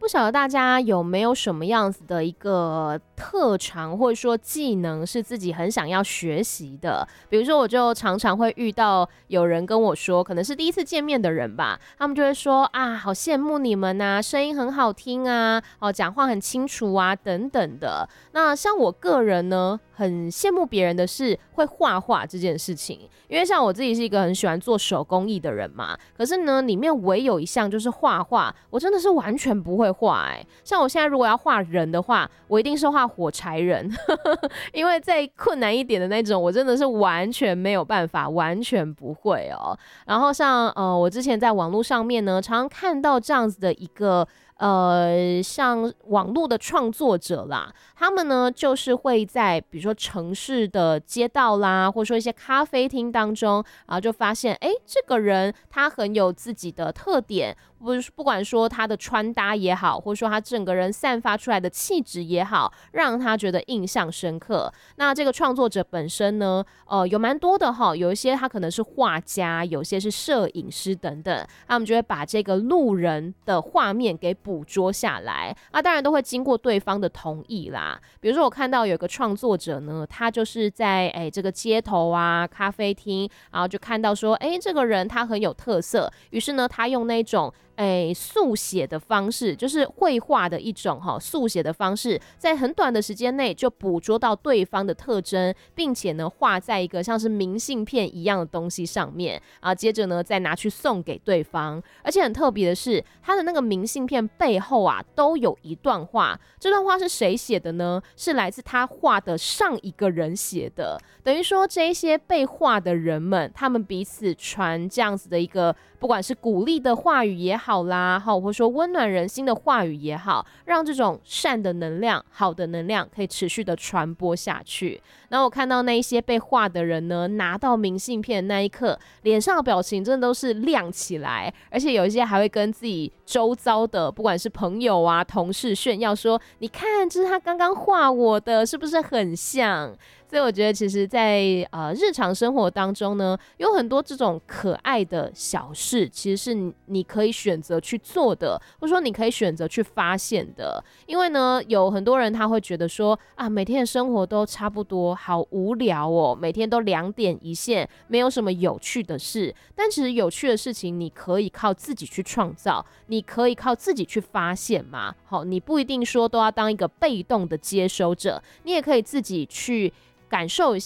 不晓得大家有没有什么样子的一个特长或者说技能是自己很想要学习的？比如说，我就常常会遇到有人跟我说，可能是第一次见面的人吧，他们就会说啊，好羡慕你们啊，声音很好听啊，讲话很清楚啊，等等的。那像我个人呢，很羡慕别人的是会画画这件事情，因为像我自己是一个很喜欢做手工艺的人嘛，可是呢，里面唯有一项就是画画，我真的是完全不会画像我现在如果要画人的话，我一定是画火柴人，因为再困难一点的那种，我真的是完全没有办法，完全不会哦。然后像我之前在网络上面呢，常常看到这样子的一个。像网络的创作者啦，他们呢就是会在比如说城市的街道啦，或者说一些咖啡厅当中，然后就发现，这个人他很有自己的特点，不管说他的穿搭也好，或者说他整个人散发出来的气质也好，让他觉得印象深刻。那这个创作者本身呢，有蛮多的哈，有一些他可能是画家，有些是摄影师等等，他们就会把这个路人的画面给捕捉下来，当然都会经过对方的同意啦。比如说我看到有个创作者呢，他就是在这个街头啊咖啡厅，然后就看到说这个人他很有特色，于是呢他用那种速写的方式，就是绘画的一种速写的方式，在很短的时间内就捕捉到对方的特征，并且呢画在一个像是明信片一样的东西上面，接着呢再拿去送给对方。而且很特别的是，他的那个明信片背后都有一段话，这段话是谁写的呢？是来自他画的上一个人写的，等于说这一些被画的人们，他们彼此传这样子的一个，不管是鼓励的话语也好啦，或者说温暖人心的话语也好，让这种善的能量、好的能量可以持续的传播下去。然后我看到那一些被画的人呢，拿到明信片的那一刻，脸上的表情真的都是亮起来，而且有一些还会跟自己周遭的不管是朋友啊、同事炫耀说，你看这是他刚刚画我的，是不是很像？所以我觉得其实在日常生活当中呢，有很多这种可爱的小事，其实是你可以选择去做的，或者说你可以选择去发现的。因为呢，有很多人他会觉得说每天的生活都差不多，好无聊哦，每天都两点一线，没有什么有趣的事。但其实有趣的事情，你可以靠自己去创造，你可以靠自己去发现嘛。你不一定说都要当一个被动的接收者，你也可以自己去感受一下